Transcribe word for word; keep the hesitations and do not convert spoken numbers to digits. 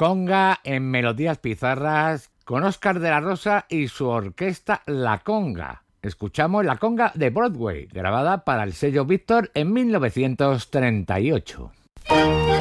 Conga en Melodías Pizarras con Óscar de la Rosa y su orquesta La Conga. Escuchamos La Conga de Broadway, grabada para el sello Víctor en mil novecientos treinta y ocho.